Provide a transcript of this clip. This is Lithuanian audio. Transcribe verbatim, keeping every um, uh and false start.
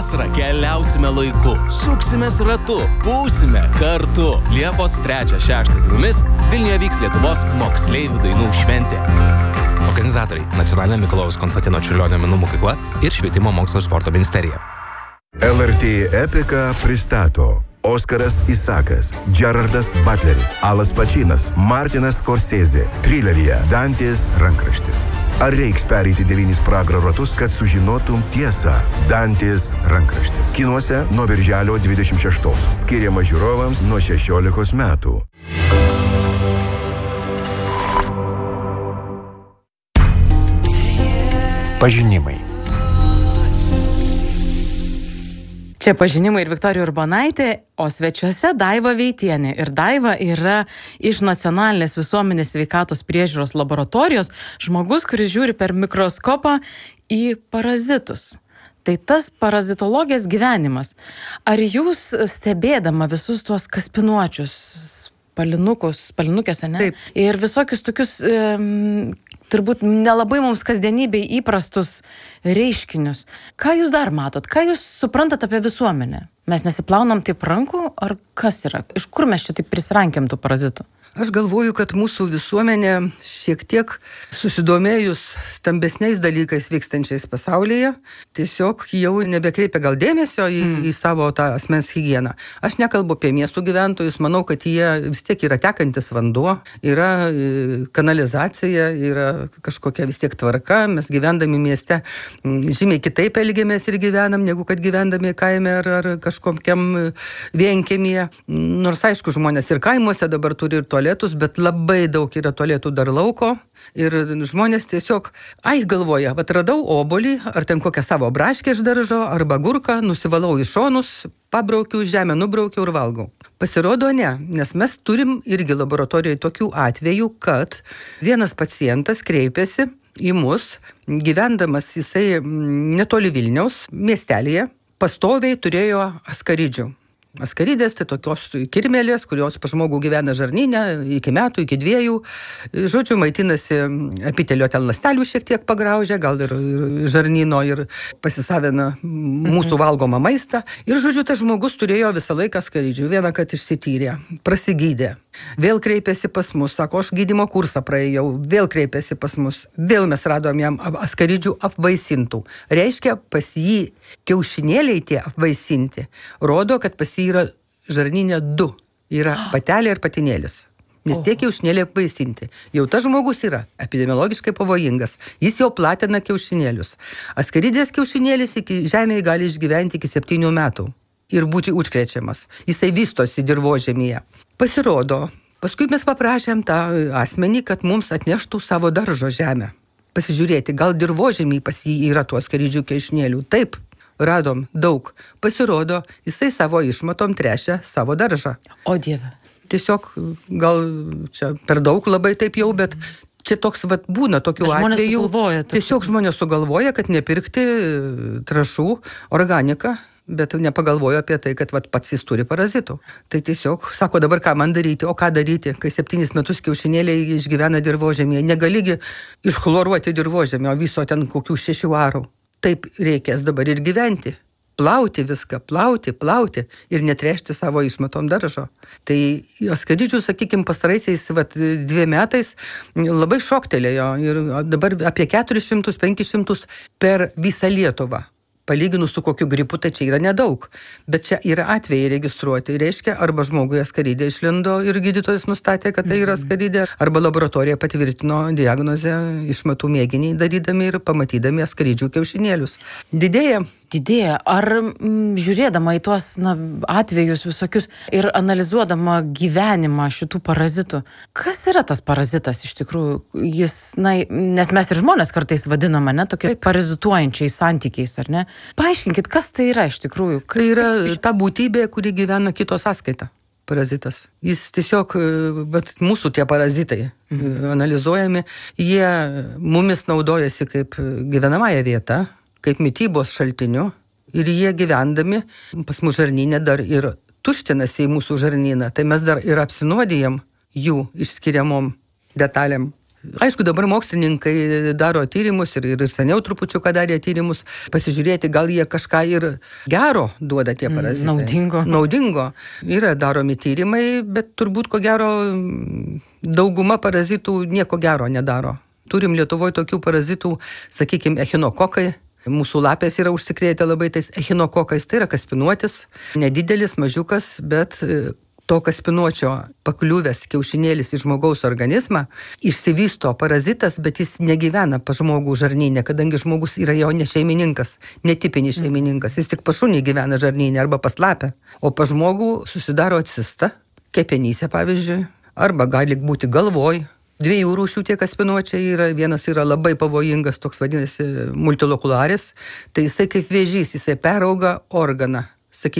vasarą keliausime laiku, suksimės ratu, būsime kartu. Liepos trečią šeštą dienomis Vilniuje vyks Lietuvos moksleivių dainų šventė. Organizatoriai – Nacionalinė Mikalojaus Konstantino Čiurlionio menų mokykla ir Švietimo mokslo ir sporto ministerija. L R T Epica pristato Oskaras Isakas, Gerardas Butleris, Alas Pačinas, Martinas Scorsese, trileryje Dantės rankraštis. Ar reiks pereiti devynis pragaro ratus, kad sužinotum tiesą? Dantės rankraštis. Kinuose nuo birželio dvidešimt šeštos. Skiriama žiūrovams nuo šešiolikos metų. Pažinimai. Čia pažinimai ir Viktorija Urbonaitė, o svečiuose Daiva Veitienė. Ir Daiva yra iš Nacionalinės visuomenės sveikatos priežiūros laboratorijos žmogus, kuris žiūri per mikroskopą į parazitus. Tai tas parazitologijos gyvenimas. Ar jūs stebėdama visus tuos kaspinuočius, spalinukus, spalinukės, ne? Taip. Ir visokius tokius... Um, turbūt nelabai mums kasdienybėj įprastus reiškinius. Ką jūs dar matot? Ką jūs suprantat apie visuomenę? Mes nesiplaunam taip rankų, ar kas yra? Iš kur mes čia taip prisirankėm tų parazitų? Aš galvoju, kad mūsų visuomenė šiek tiek susidomėjus stambesniais dalykais vykstančiais pasaulyje, tiesiog jau nebekreipia gal dėmesio į, mm. į savo tą asmens higieną. Aš nekalbu apie miestų gyventojus, manau, kad jie vis tiek yra tekantis vanduo, yra kanalizacija, yra kažkokia vis tiek tvarka, mes gyvendami mieste žymiai kitaip elgiamės ir gyvenam, negu kad gyvendami kaime ar, ar kažkokiam vienkiemyje. Nors aišku, žmonės ir kaimuose dabar turi ir tualetus, bet labai daug yra tualetų dar lauko ir žmonės tiesiog, ai galvoja, vat radau obolį, ar ten kokią savo braškę iš daržo, arba gurką, nusivalau į šonus, pabraukiu, žemę nubraukiu ir valgau. Pasirodo ne, nes mes turim irgi laboratorijoje tokių atvejų, kad vienas pacientas kreipėsi į mus, gyvendamas jisai netoli Vilniaus miestelėje, pastoviai turėjo askaridžių. Askaridės, tai tokios kirmėlės, kurios pas žmogų gyvena žarnyne iki metų, iki dviejų. Žodžiu, maitinasi epitelio ten ląstelių šiek tiek pagraužia, gal ir, ir žarnyno, ir pasisavina mūsų valgomą maistą. Ir žodžiu, tas žmogus turėjo visą laiką askaridžių. Vieną, kad išsityrė, prasigydė. Vėl kreipėsi pas mus, sako, aš gydymo kursą praėjau, vėl kreipėsi pas mus, vėl mes radom jam askaridžių apvaisintų. Reiškia, pas jį kiaušinėliai tie apvaisinti, rodo, kad pas jį yra žarnyne du, yra patelė ir patinėlis. Nes tie kiaušinėliai apvaisinti. Jau tas žmogus yra epidemiologiškai pavojingas. Jis jau platina kiaušinėlius. Askaridės kiaušinėlis iki žemėje gali išgyventi iki septynių metų ir būti užkrečiamas. Jisai vystosi dirvožemyje. Pasirodo, paskui mes paprašėm tą asmenį, kad mums atneštų savo daržo žemę. Pasižiūrėti, gal dirvožemį pas jį yra tų askaridžių kiaušinėlių. Taip, radom daug. Pasirodo, jisai savo išmatom trešia savo daržą. O Dieve. Tiesiog, gal čia per daug labai taip jau, bet čia toks vat būna tokių atvejų. Tiesiog žmonės sugalvoja, kad nepirkti trąšų, organiką, bet nepagalvojo apie tai, kad vat, pats jis turi parazitų. Tai tiesiog, sako, dabar ką man daryti, o ką daryti, kai septynis metus kiaušinėliai išgyvena dirvožemėje. Negaligi išchloruoti dirvožemę, o viso ten kokių šešių arų. Taip reikės dabar ir gyventi. Plauti viską, plauti, plauti ir netrešti savo išmatom daržo. Tai askaridžių, sakykime, pastaraisiais vat, dviem metais labai šoktelėjo ir dabar apie keturis šimtus penkis šimtus per visą Lietuvą. Palyginus su kokiu gripu, tai čia yra nedaug. Bet čia yra atvejai registruoti. Reiškia, arba žmogui askaridė išlindo ir gydytojas nustatė, kad tai yra askaridė, arba laboratorija patvirtino diagnozę išmatų mėginį darydami ir pamatydami askaridžių kiaušinėlius. Didėja. Didėja. Ar m, žiūrėdama į tuos na, atvejus visokius ir analizuodama gyvenimą šitų parazitų, kas yra tas parazitas iš tikrųjų? Jis, na, nes mes ir žmonės kartais vadiname, ne, tokie parazituojančiais santykiais, ar ne? Paaiškinkit, kas tai yra iš tikrųjų? Tai yra ta būtybė, kuri gyvena kito sąskaita. Parazitas. Jis tiesiog, bet mūsų tie parazitai mhm. analizuojami, jie mumis naudojasi kaip gyvenamąją vietą, kaip mitybos šaltiniu, ir jie gyvendami pas mūsų žarnyne dar ir tuštinasi į mūsų žarnyną, tai mes dar ir apsinuodijam jų išskiriamom detalėm. Aišku, dabar mokslininkai daro tyrimus ir, ir seniau trupučiuką darė tyrimus, pasižiūrėti, gal jie kažką ir gero duoda tie parazitai. Naudingo. Naudingo. Yra daromi tyrimai, bet turbūt ko gero dauguma parazitų nieko gero nedaro. Turim Lietuvoje tokių parazitų, sakykime, echinokokai. Mūsų lapės yra užsikrėtę labai tais echinokokais. Tai yra kaspinuotis, nedidelis, mažiukas, bet to kaspinuočio pakliuvęs kiaušinėlis į žmogaus organizmą, išsivysto parazitas, bet jis negyvena pa žmogų žarnyne, kadangi žmogus yra jo ne šeimininkas, netipinis šeimininkas, jis tik pa šunį gyvena žarnyne arba pas lapę, o pa žmogų susidaro cista, kepenyse pavyzdžiui, arba gali būti galvoj. Dviejų rūšių tie kaspinuočiai yra, vienas yra labai pavojingas, toks vadinasi multilokularis, tai jisai kaip vėžys, jisai perauga organą. Sakykime,